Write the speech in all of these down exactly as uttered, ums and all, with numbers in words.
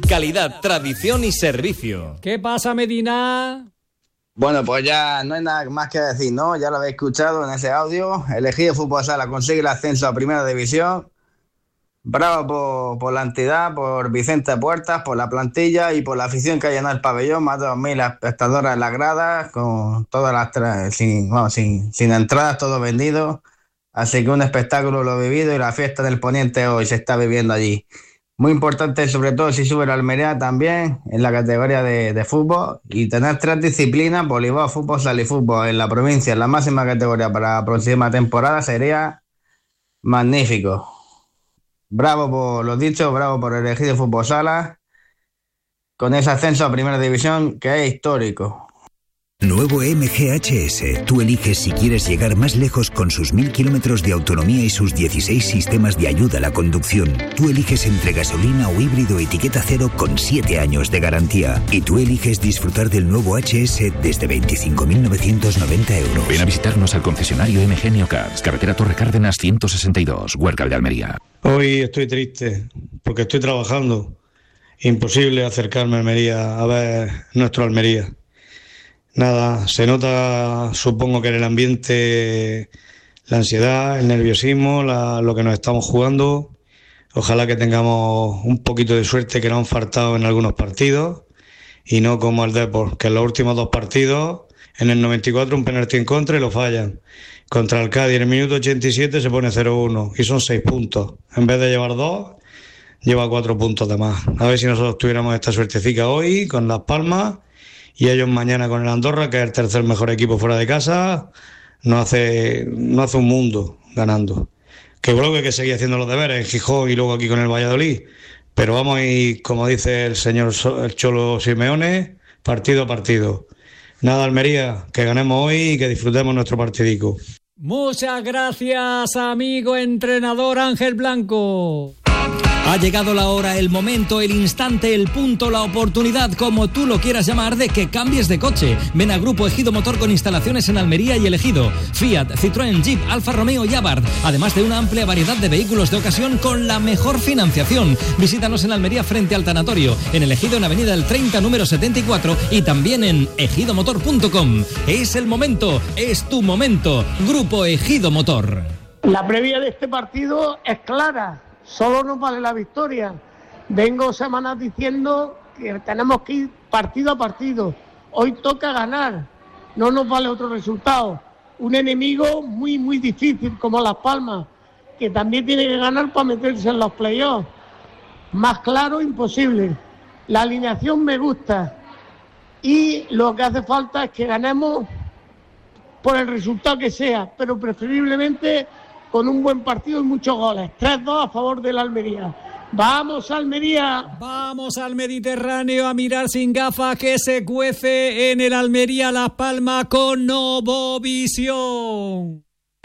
Calidad, tradición y servicio. ¿Qué pasa, Medina? Bueno, pues ya no hay nada más que decir, ¿no? Ya lo habéis escuchado en ese audio. El Ejido Fútbol Sala consigue el ascenso a Primera División. Bravo por, por la entidad, por Vicente Puertas, por la plantilla y por la afición que ha llenado el pabellón. Más de dos mil espectadoras en las gradas, con todas las tra- sin, bueno, sin, sin entradas, todo vendido. Así que un espectáculo lo vivido y la fiesta del Poniente hoy se está viviendo allí. Muy importante, sobre todo si sube la Almería también en la categoría de, de fútbol, y tener tres disciplinas, voleibol, fútbol, sala y fútbol en la provincia, en la máxima categoría para la próxima temporada, sería magnífico. Bravo por lo dicho, bravo por el Ejido Fútbol Sala, con ese ascenso a Primera División que es histórico. Nuevo M G H S. Tú eliges si quieres llegar más lejos con sus mil kilómetros de autonomía y sus dieciséis sistemas de ayuda a la conducción. Tú eliges entre gasolina o híbrido etiqueta cero con siete años de garantía. Y tú eliges disfrutar del nuevo H S desde veinticinco mil novecientos noventa euros. Ven a visitarnos al concesionario M G Neocars, carretera Torre Cárdenas ciento sesenta y dos, Huércal de Almería. Hoy estoy triste porque estoy trabajando. Imposible acercarme a Almería a ver nuestro Almería. Nada, se nota, supongo que en el ambiente, la ansiedad, el nerviosismo, la, lo que nos estamos jugando. Ojalá que tengamos un poquito de suerte, que nos han faltado en algunos partidos, y no como el Depor, que en los últimos dos partidos, en el noventa y cuatro un penalti en contra y lo fallan. Contra el Cádiz en el minuto ochenta y siete se pone cero uno y son seis puntos. En vez de llevar dos, lleva cuatro puntos de más. A ver si nosotros tuviéramos esta suertecica hoy con Las Palmas, y ellos mañana con el Andorra, que es el tercer mejor equipo fuera de casa, no hace, no hace un mundo ganando. Que creo que hay que seguir haciendo los deberes en Gijón y luego aquí con el Valladolid. Pero vamos a ir, como dice el señor el Cholo Simeone, partido a partido. Nada, Almería, que ganemos hoy y que disfrutemos nuestro partidico. Muchas gracias, amigo entrenador Ángel Blanco. Ha llegado la hora, el momento, el instante, el punto, la oportunidad, como tú lo quieras llamar, de que cambies de coche. Ven a Grupo Ejido Motor con instalaciones en Almería y El Ejido. Fiat, Citroën, Jeep, Alfa Romeo y Abarth. Además de una amplia variedad de vehículos de ocasión con la mejor financiación. Visítanos en Almería frente al tanatorio, en El Ejido en Avenida El treinta, número setenta y cuatro, y también en ejido motor punto com. Es el momento, es tu momento. Grupo Ejido Motor. La previa de este partido es clara. Solo nos vale la victoria. Vengo semanas diciendo que tenemos que ir partido a partido. Hoy toca ganar. No nos vale otro resultado. Un enemigo muy, muy difícil como Las Palmas, que también tiene que ganar para meterse en los playoffs. Más claro, imposible. La alineación me gusta. Y lo que hace falta es que ganemos por el resultado que sea, pero preferiblemente con un buen partido y muchos goles. tres dos a favor de la Almería. ¡Vamos, Almería! Vamos al Mediterráneo a mirar sin gafas que se cuece en el Almería Las Palmas con Novovisión.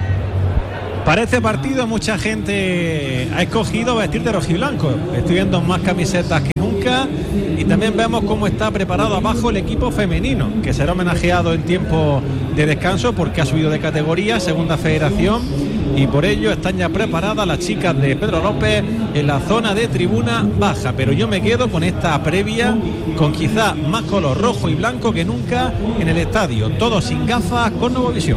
Para este partido mucha gente ha escogido vestir de rojiblanco. Estoy viendo más camisetas que nunca, y también vemos cómo está preparado abajo el equipo femenino, que será homenajeado en tiempo de descanso porque ha subido de categoría, segunda federación, y por ello están ya preparadas las chicas de Pedro López en la zona de tribuna baja. Pero yo me quedo con esta previa, con quizá más color rojo y blanco que nunca en el estadio, todo sin gafas, con Novovisión.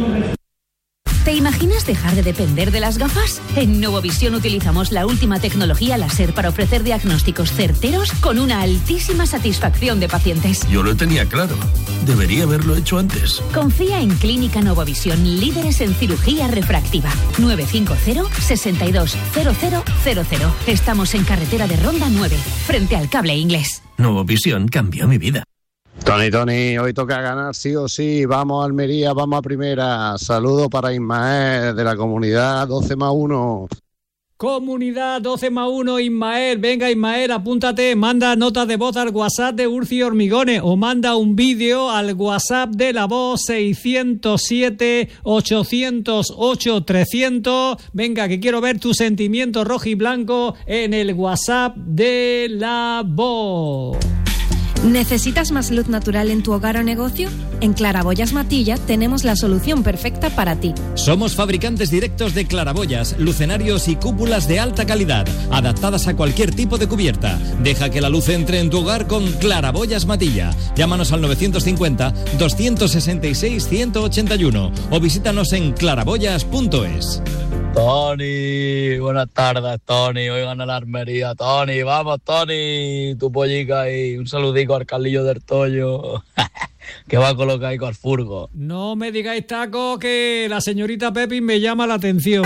¿Te imaginas dejar de depender de las gafas? En Novovisión utilizamos la última tecnología láser para ofrecer diagnósticos certeros con una altísima satisfacción de pacientes. Yo lo tenía claro. Debería haberlo hecho antes. Confía en Clínica Novovisión, líderes en cirugía refractiva. nueve cinco cero, seis dos, cero cero cero cero. Estamos en carretera de Ronda nueve, frente al Cable Inglés. Novovisión cambió mi vida. Tony, Tony, hoy toca ganar sí o sí. Vamos a Almería, vamos a primera. Saludo para Ismael de la comunidad doce más uno. Comunidad doce más uno, Ismael. Venga, Ismael, apúntate. Manda nota de voz al WhatsApp de Urci Hormigones o manda un vídeo al WhatsApp de La Voz seiscientos siete, ochocientos ocho, trescientos. Venga, que quiero ver tu sentimiento rojo y blanco en el WhatsApp de La Voz. ¿Necesitas más luz natural en tu hogar o negocio? En Claraboyas Matilla tenemos la solución perfecta para ti. Somos fabricantes directos de claraboyas, lucenarios y cúpulas de alta calidad, adaptadas a cualquier tipo de cubierta. Deja que la luz entre en tu hogar con Claraboyas Matilla. Llámanos al novecientos cincuenta, doscientos sesenta y seis, ciento ochenta y uno o visítanos en claraboyas punto es. Tony, buenas tardes, Tony. Hoy gana la Almería, Tony. Vamos, Tony, tu pollica y un saludico al Carlillo del Toyo, que va a colocar ahí con el furgo. No me digáis, taco, que la señorita Pepi me llama la atención.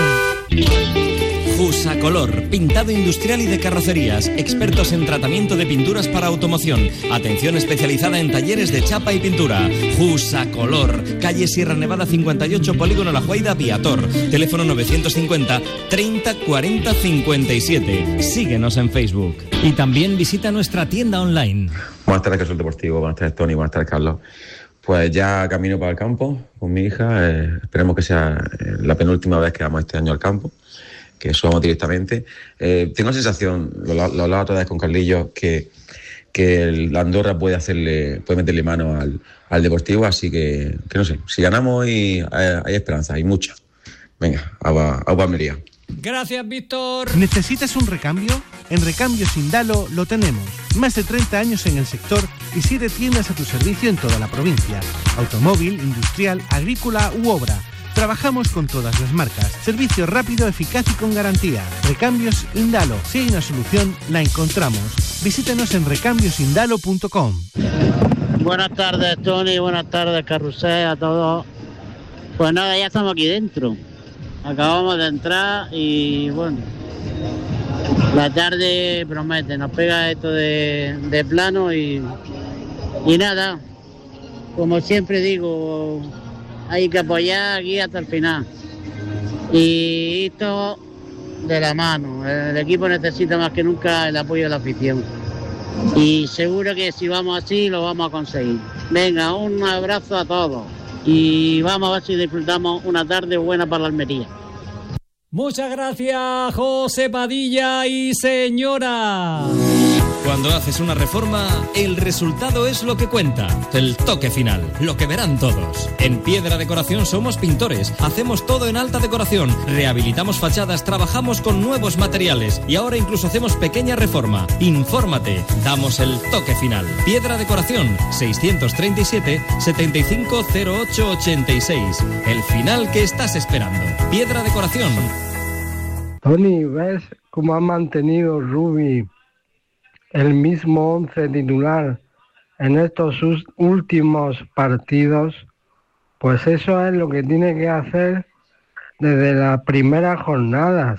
Jusacolor, pintado industrial y de carrocerías, expertos en tratamiento de pinturas para automoción, atención especializada en talleres de chapa y pintura. Jusacolor, calle Sierra Nevada cincuenta y ocho, Polígono La Juaida, Viator, teléfono novecientos cincuenta, treinta, cuarenta, cincuenta y siete. Síguenos en Facebook. Y también visita nuestra tienda online. Buenas tardes, Casual Deportivo, buenas tardes, Tony, buenas tardes, Carlos. Pues ya camino para el campo con mi hija, eh, esperemos que sea la penúltima vez que vamos este año al campo, que subamos directamente. Eh, tengo la sensación, lo, lo hablaba otra vez con Carlillo, que, que el Andorra puede hacerle, puede meterle mano al, al Deportivo, así que, que no sé, si ganamos hoy hay, hay esperanza, hay mucha. Venga, agua, agua Almería. Gracias, Víctor. ¿Necesitas un recambio? En Recambios Indalo lo tenemos. Más de treinta años en el sector y siete tiendas a tu servicio en toda la provincia. Automóvil, industrial, agrícola u obra. Trabajamos con todas las marcas. Servicio rápido, eficaz y con garantía. Recambios Indalo. Si hay una solución, la encontramos. Visítenos en recambios indalo punto com. Buenas tardes, Tony. Buenas tardes, Carrusel, a todos. Pues nada, ya estamos aquí dentro. Acabamos de entrar y bueno, la tarde promete. Nos pega esto de, de plano y, y nada, como siempre digo, hay que apoyar aquí hasta el final. Y esto de la mano. El equipo necesita más que nunca el apoyo de la afición. Y seguro que si vamos así lo vamos a conseguir. Venga, un abrazo a todos. Y vamos a ver si disfrutamos una tarde buena para la Almería. Muchas gracias, José Padilla y señora. Cuando haces una reforma, el resultado es lo que cuenta. El toque final, lo que verán todos. En Piedra Decoración somos pintores, hacemos todo en alta decoración, rehabilitamos fachadas, trabajamos con nuevos materiales y ahora incluso hacemos pequeña reforma. Infórmate, damos el toque final. Piedra Decoración, seiscientos treinta y siete, setenta y cinco, cero ocho, ochenta y seis. El final que estás esperando. Piedra Decoración. Tony, ¿ves cómo ha mantenido Rubi el mismo once titular en estos últimos partidos? Pues eso es lo que tiene que hacer desde las primeras jornadas.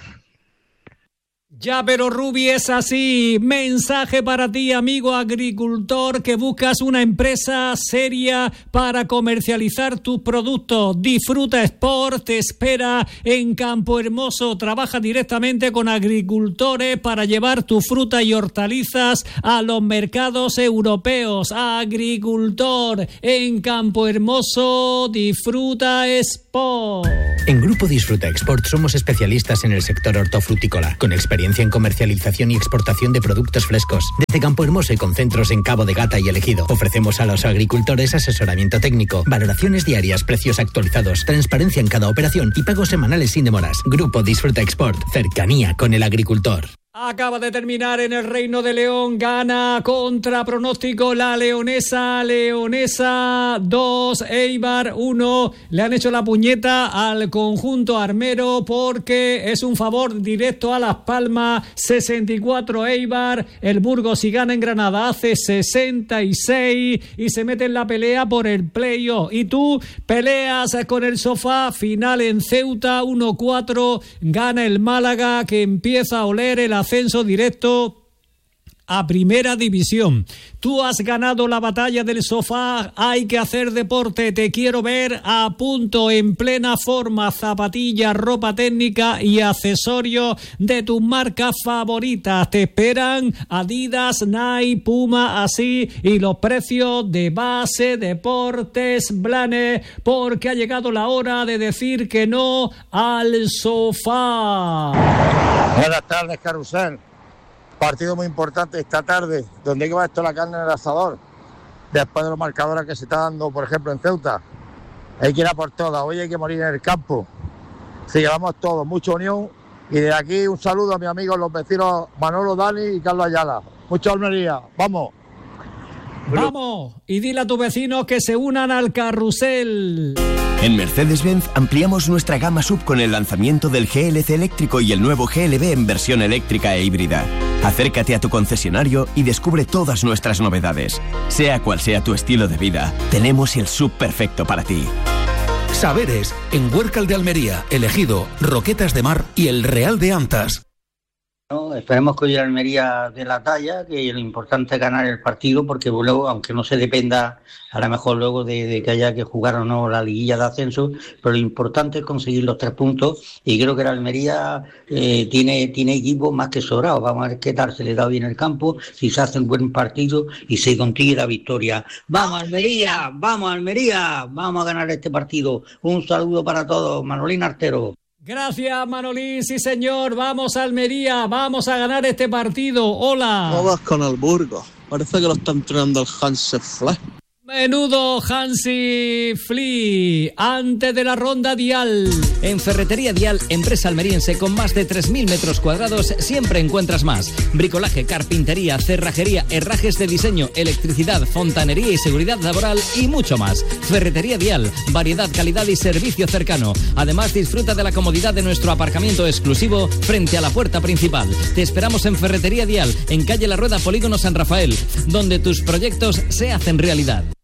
Ya, pero Rubi es así. Mensaje para ti, amigo agricultor, que buscas una empresa seria para comercializar tus productos. Disfruta Sport te espera en Campo Hermoso. Trabaja directamente con agricultores para llevar tu fruta y hortalizas a los mercados europeos. Agricultor en Campo Hermoso. Disfruta Sport. En Grupo Disfruta Export somos especialistas en el sector hortofrutícola, con experiencia en comercialización y exportación de productos frescos. Desde Campo Hermoso y con centros en Cabo de Gata y El Ejido, ofrecemos a los agricultores asesoramiento técnico, valoraciones diarias, precios actualizados, transparencia en cada operación y pagos semanales sin demoras. Grupo Disfruta Export, cercanía con el agricultor. Acaba de terminar en el Reino de León, gana contra pronóstico la Leonesa, Leonesa dos, Eibar uno. Le han hecho la puñeta al conjunto armero porque es un favor directo a Las Palmas, sesenta y cuatro Eibar. El Burgos, si gana en Granada, hace sesenta y seis y se mete en la pelea por el playoff. Y tú peleas con el Sofá, final en Ceuta, uno cuatro, gana el Málaga, que empieza a oler el ascenso directo a Primera División. Tú has ganado la batalla del Sofá, hay que hacer deporte, te quiero ver a punto, en plena forma, zapatillas, ropa técnica y accesorios de tus marcas favoritas. Te esperan Adidas, Nike, Puma, así, y los precios de Base Deportes Blanes, porque ha llegado la hora de decir que no al Sofá. Buenas tardes, Carrusel. Partido muy importante esta tarde, donde hay que ver esto la carne en el asador, después de los marcadores que se está dando, por ejemplo, en Ceuta. Hay que ir a por todas, hoy hay que morir en el campo. Si llevamos todos, mucha unión. Y de aquí un saludo a mis amigos, los vecinos Manolo, Dani y Carlos Ayala. Mucha Almería, vamos. Vamos, y dile a tus vecinos que se unan al carrusel. En Mercedes-Benz ampliamos nuestra gama sub con el lanzamiento del G L C eléctrico y el nuevo G L B en versión eléctrica e híbrida. Acércate a tu concesionario y descubre todas nuestras novedades. Sea cual sea tu estilo de vida, tenemos el sub perfecto para ti. Saberes, en Huércal de Almería, Elegido, Roquetas de Mar y el Real de Antas. No, esperemos que hoy Almería de la talla, que lo importante es ganar el partido, porque luego, aunque no se dependa a lo mejor luego de, de que haya que jugar o no la liguilla de ascenso, pero lo importante es conseguir los tres puntos, y creo que la Almería eh, tiene, tiene equipo más que sobrado. Vamos a ver qué tal se le da bien el campo, si se hace un buen partido y se consigue la victoria. ¡Vamos Almería! ¡Vamos Almería! Vamos a ganar este partido. Un saludo para todos, Manolín Artero. Gracias, Manolín, sí señor, vamos a Almería, vamos a ganar este partido. Hola. ¿Cómo vas con el Burgos? Parece que lo está entrenando el Hansi Flick. Menudo Hansi Flick, antes de la ronda Dial. En Ferretería Dial, empresa almeriense con más de tres mil metros cuadrados, siempre encuentras más. Bricolaje, carpintería, cerrajería, herrajes de diseño, electricidad, fontanería y seguridad laboral y mucho más. Ferretería Dial, variedad, calidad y servicio cercano. Además, disfruta de la comodidad de nuestro aparcamiento exclusivo frente a la puerta principal. Te esperamos en Ferretería Dial, en calle La Rueda, Polígono San Rafael, donde tus proyectos se hacen realidad.